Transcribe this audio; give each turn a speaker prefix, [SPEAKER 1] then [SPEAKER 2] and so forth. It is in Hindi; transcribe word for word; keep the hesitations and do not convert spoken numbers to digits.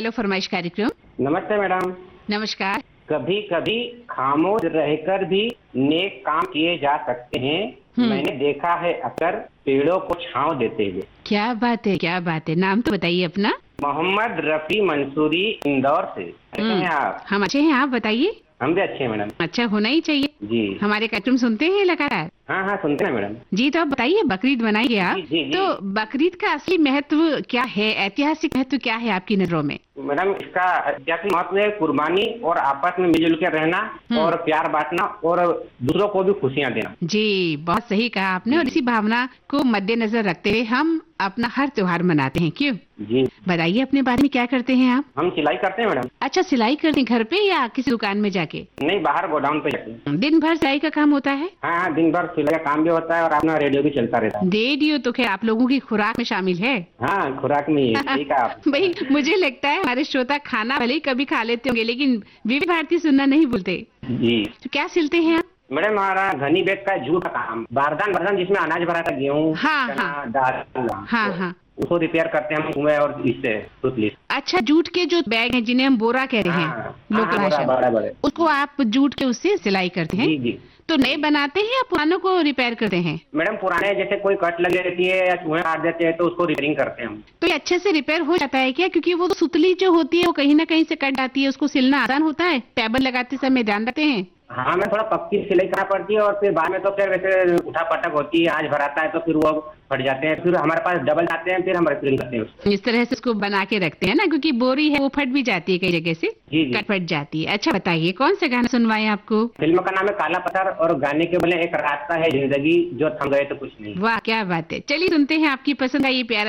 [SPEAKER 1] हेलो फरमाइश कार्यक्रम।
[SPEAKER 2] नमस्ते मैडम।
[SPEAKER 1] नमस्कार।
[SPEAKER 2] कभी कभी खामोश रहकर भी नेक काम किए जा सकते हैं। मैंने देखा है अक्सर पेड़ों को छांव देते हुए।
[SPEAKER 1] क्या बात है, क्या बात है। नाम तो बताइए अपना।
[SPEAKER 2] मोहम्मद रफी मंसूरी, इंदौर से। कैसे हैं आप?
[SPEAKER 1] हम अच्छे हैं, आप बताइए।
[SPEAKER 2] हम भी अच्छे हैं मैडम।
[SPEAKER 1] अच्छा होना ही चाहिए
[SPEAKER 2] जी।
[SPEAKER 1] हमारे कार्यक्रम सुनते हैं लगातार?
[SPEAKER 2] हाँ हाँ सुनते हैं मैडम।
[SPEAKER 1] जी, तो आप बताइए, बकरीद मनाइए आप।
[SPEAKER 2] जी, जी, जी।
[SPEAKER 1] तो बकरीद का असली महत्व क्या है, ऐतिहासिक महत्व क्या है आपकी नजरों में?
[SPEAKER 2] मैडम इसका ऐतिहासिक महत्व है कुर्बानी और आपस में मिलजुल कर रहना और प्यार बांटना और दूसरों को भी खुशियाँ देना।
[SPEAKER 1] जी, बहुत सही कहा आपने। और इसी भावना को मद्देनजर रखते हुए हम अपना हर त्योहार मनाते हैं, क्यों?
[SPEAKER 2] जी।
[SPEAKER 1] बताइए अपने बारे में, क्या करते हैं आप?
[SPEAKER 2] हम सिलाई करते हैं मैडम।
[SPEAKER 1] अच्छा, सिलाई करते हैं घर पे या किसी दुकान में जाके?
[SPEAKER 2] नहीं, बाहर गोडाउन पे जाते हैं।
[SPEAKER 1] दिन भर सिलाई का काम होता है?
[SPEAKER 2] हाँ हाँ, दिन भर सिलाई का काम भी होता है और अपना रेडियो भी चलता रहता है।
[SPEAKER 1] रेडियो तो खैर आप लोगों की खुराक में शामिल है।
[SPEAKER 2] हाँ, खुराक में ही है। सही कहा आप।
[SPEAKER 1] भाई, मुझे लगता है हमारे श्रोता खाना भले ही कभी खा लेते होंगे लेकिन विविध भारती सुनना नहीं भूलते।
[SPEAKER 2] जी।
[SPEAKER 1] तो क्या सिलते हैं आप?
[SPEAKER 2] मैडम हमारा घनी बैग का जूट का काम, बारदान बारदान जिसमें अनाज भरा था, गेहूँ,
[SPEAKER 1] हाँ,
[SPEAKER 2] चना,
[SPEAKER 1] हाँ।
[SPEAKER 2] दाल,
[SPEAKER 1] हाँ हाँ।
[SPEAKER 2] उसको रिपेयर करते हैं हम कुएं और इससे सुतली।
[SPEAKER 1] अच्छा, जूट के जो बैग हैं जिन्हें हम बोरा कह रहे हैं
[SPEAKER 2] हाँ,
[SPEAKER 1] लोकल
[SPEAKER 2] हाँ,
[SPEAKER 1] भाषा में,
[SPEAKER 2] बड़ा बड़े।
[SPEAKER 1] उसको आप जूट के उससे सिलाई करते हैं?
[SPEAKER 2] जी जी।
[SPEAKER 1] तो नए बनाते हैं या पुरानों को रिपेयर करते हैं?
[SPEAKER 2] मैडम पुराने जैसे कोई कट लगी रहती है या चूहे काट देते हैं तो उसको रिपेयरिंग करते हैं हम।
[SPEAKER 1] तो ये अच्छे से रिपेयर हो जाता है क्या? क्योंकि वो सुतली जो होती है वो कहीं ना कहीं से कट जाती है, उसको सिलना आसान होता है? टेबल लगाते समय ध्यान रखते हैं?
[SPEAKER 2] हाँ, मैं थोड़ा पक्की सिलाई करना पड़ती है और फिर बाद में तो फिर वैसे उठा पटक होती है, आज भराता है तो फिर वो फट जाते हैं, फिर हमारे पास डबल जाते हैं, फिर हम रिपेयरिंग करते हैं उसको।
[SPEAKER 1] इस तरह से उसको बना के रखते हैं ना, क्योंकि बोरी है वो फट भी जाती है कई जगह से।
[SPEAKER 2] जी जी।
[SPEAKER 1] कट फट जाती है। अच्छा बताइए, कौन सा गाना सुनवाएं आपको?
[SPEAKER 2] फिल्म का नाम है काला पत्थर और गाने के बोले एक रास्ता है जिंदगी जो थम गए तो कुछ नहीं।
[SPEAKER 1] वाह, क्या बात है। चलिए सुनते हैं आपकी पसंद का ये प्यारा